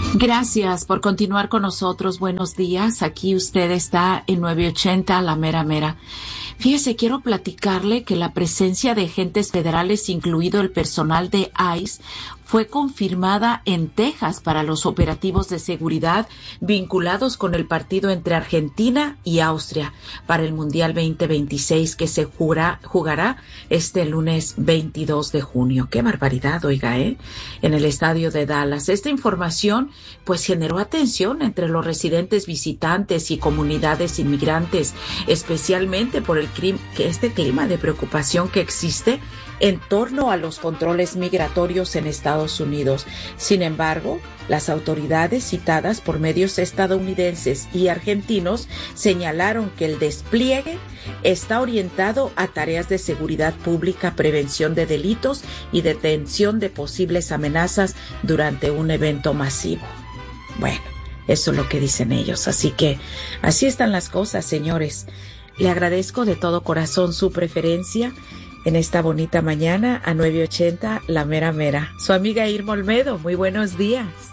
Gracias por continuar con nosotros. Buenos días. Aquí usted está en 980, La Mera Mera. Fíjese, quiero platicarle que la presencia de agentes federales, incluido el personal de ICE, fue confirmada en Texas para los operativos de seguridad vinculados con el partido entre Argentina y Austria para el Mundial 2026 que se jugará este lunes 22 de junio. ¡Qué barbaridad, oiga, en el estadio de Dallas! Esta información pues generó atención entre los residentes visitantes y comunidades inmigrantes, especialmente por este clima de preocupación que existe en torno a los controles migratorios en Estados Unidos. Sin embargo, las autoridades citadas por medios estadounidenses y argentinos señalaron que el despliegue está orientado a tareas de seguridad pública, prevención de delitos y detención de posibles amenazas durante un evento masivo. Bueno, eso es lo que dicen ellos. Así que así están las cosas, señores. Le agradezco de todo corazón su preferencia en esta bonita mañana a 980 La Mera Mera. Su amiga Irma Olmedo, muy buenos días.